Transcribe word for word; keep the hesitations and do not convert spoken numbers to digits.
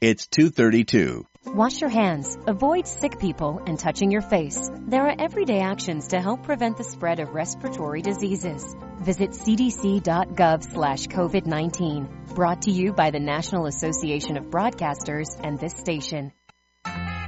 It's two thirty-two. Wash your hands, avoid sick people, and touching your face. There are everyday actions to help prevent the spread of respiratory diseases. Visit c d c dot gov slash covid nineteen. Brought to you by the National Association of Broadcasters and this station.